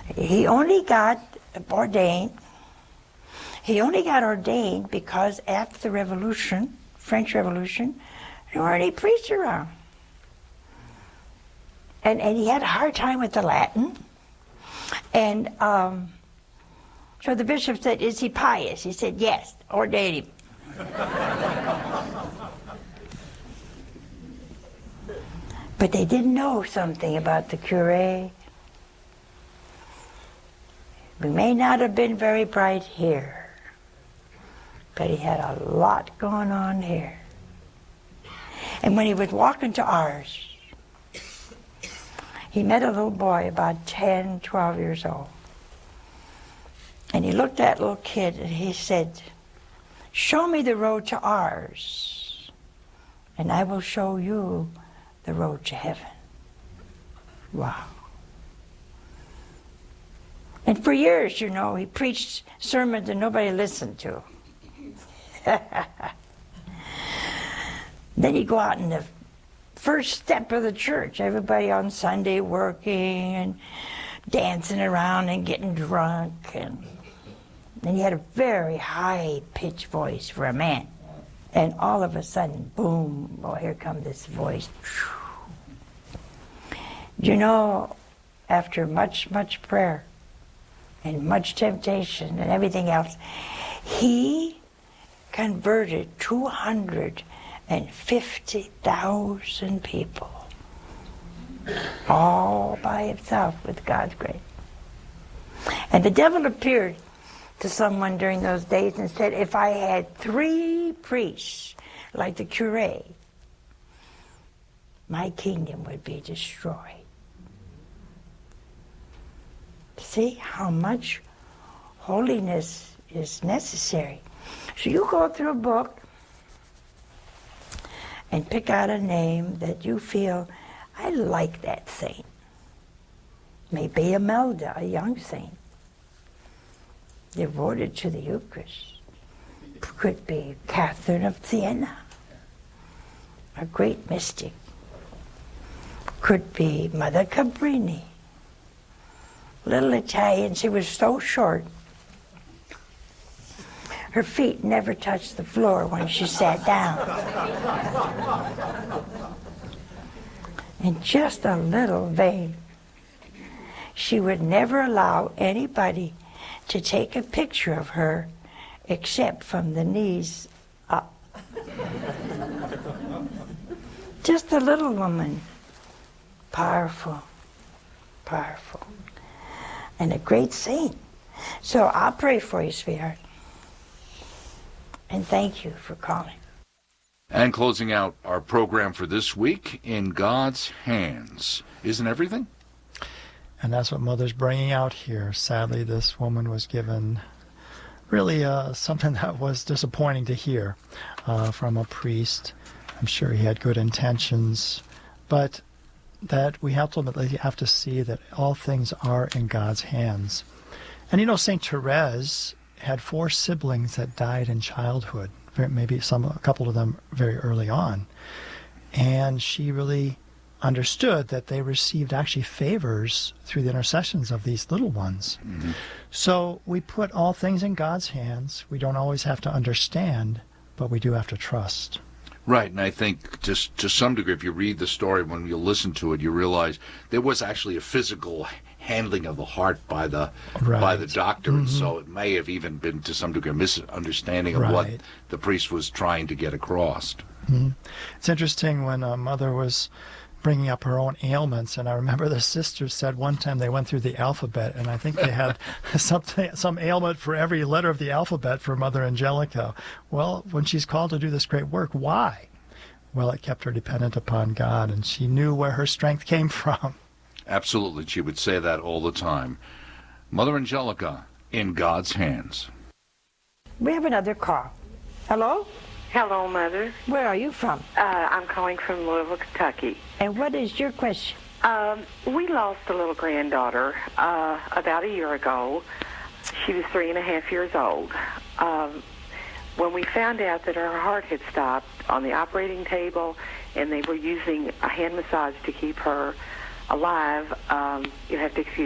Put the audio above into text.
He only got ordained. He only got ordained because after the Revolution, French Revolution, there weren't any priests around. And he had a hard time with the Latin. And so the bishop said, "Is he pious?" He said, "Yes, ordain him." But they didn't know something about the curé. We may not have been very bright here, but he had a lot going on here. And when he was walking to ours, he met a little boy about 10, 12 years old. And he looked at that little kid and he said, "Show me the road to ours, and I will show you the road to heaven." Wow. And for years, you know, he preached sermons that nobody listened to. Then he'd go out in the first step of the church, everybody on Sunday working and dancing around and getting drunk. And he had a very high-pitched voice for a man. And all of a sudden, boom, oh, here comes this voice. You know, after much, much prayer and much temptation and everything else, he converted 250,000 people all by himself with God's grace. And the devil appeared to someone during those days and said, if I had 3 priests like the curé, my kingdom would be destroyed. See how much holiness is necessary. So you go through a book and pick out a name that you feel, I like that saint. Maybe Imelda, a young saint, devoted to the Eucharist. Could be Catherine of Siena, a great mystic. Could be Mother Cabrini, little Italian. She was so short, her feet never touched the floor when she sat down. And just a little vain. She would never allow anybody to take a picture of her except from the knees up. Just a little woman. Powerful, powerful. And a great saint. So I'll pray for you, sweetheart. And thank you for calling. And closing out our program for this week, In God's Hands. Isn't everything? And that's what Mother's bringing out here. Sadly, this woman was given really something that was disappointing to hear from a priest. I'm sure he had good intentions, but that we ultimately have to see that all things are in God's hands. And you know, St. Therese had 4 siblings that died in childhood, maybe a couple of them very early on. And she really understood that they received actually favors through the intercessions of these little ones. Mm-hmm. So we put all things in God's hands. We don't always have to understand, but we do have to trust. Right, and I think just to some degree, if you read the story, when you listen to it, you realize there was actually a physical handling of the heart by the doctor, mm-hmm. So it may have even been to some degree a misunderstanding of what the priest was trying to get across. Mm-hmm. It's interesting when Mother was bringing up her own ailments, and I remember the sisters said one time they went through the alphabet, and I think they had some ailment for every letter of the alphabet for Mother Angelica. Well, when she's called to do this great work, why? Well, it kept her dependent upon God, and she knew where her strength came from. Absolutely, she would say that all the time. Mother Angelica, in God's hands. We have another call. Hello? Hello, Mother. Where are you from? I'm calling from Louisville, Kentucky. And what is your question? We lost a little granddaughter about a year ago. She was 3.5 years old. When we found out that her heart had stopped on the operating table and they were using a hand massage to keep her alive, you have to excuse